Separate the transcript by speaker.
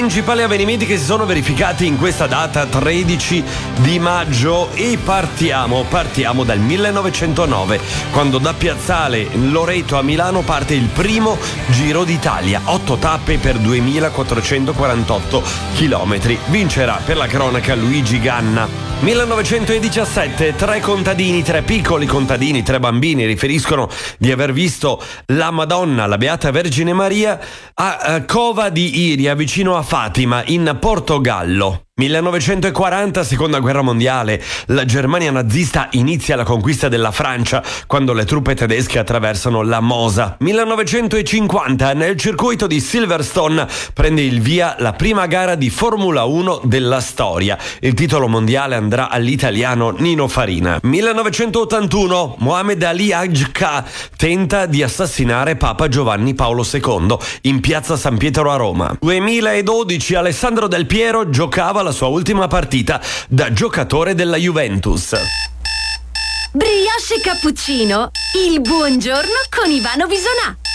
Speaker 1: principali avvenimenti che si sono verificati in questa data 13 di maggio e partiamo dal 1909, quando da Piazzale Loreto a Milano parte il primo Giro d'Italia, 8 tappe per 2448 chilometri. Vincerà per la cronaca Luigi Ganna. 1917, 3 contadini, 3 piccoli contadini, 3 bambini riferiscono di aver visto la Madonna, la Beata Vergine Maria, a Cova di Iria, vicino a Fatima, in Portogallo. 1940, seconda guerra mondiale, la Germania nazista inizia la conquista della Francia quando le truppe tedesche attraversano la Mosa. 1950, nel circuito di Silverstone prende il via la prima gara di Formula 1 della storia. Il titolo mondiale andrà all'italiano Nino Farina. 1981, Mohammed Ali Hajj tenta di assassinare Papa Giovanni Paolo II in piazza San Pietro a Roma. 2012, Alessandro Del Piero giocava la sua ultima partita da giocatore della Juventus.
Speaker 2: Brioche e cappuccino, il buongiorno con Ivano Bisonà.